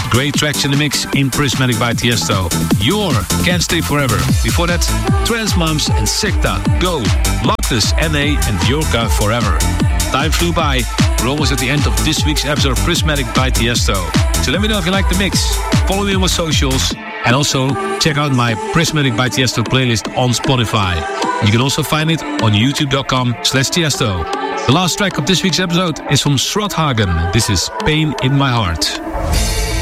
Great tracks in the mix in Prismatic by Tiesto. Your Can't Stay Forever. Before that, Trans Moms and Secta, Go, Lockless, NA and Yorka Forever. Time flew by. We're almost at the end of this week's episode of Prismatic by Tiesto. So let me know if you like the mix. Follow me on my socials. And also check out my Prismatic by Tiesto playlist on Spotify. You can also find it on youtube.com/Tiesto. The last track of this week's episode is from Srodhagen. This is Pain in My Heart.